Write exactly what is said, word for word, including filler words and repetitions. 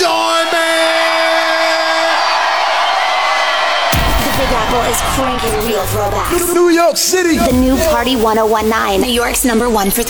Join me! The Big Apple is cranking real throwbacks. New York City! The new Party ten nineteen, New York's number one for